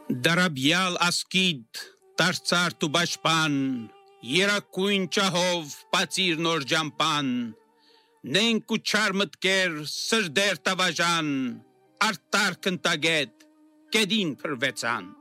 Դարաբյալ ասկիդ դարձար դու պաշտպան, երակույն ճահով բացիր նոր ջամփան, նենք ու չար մտքեր սրդեր տավաժան, արտարք ընտագետ կեդին փրվեցան։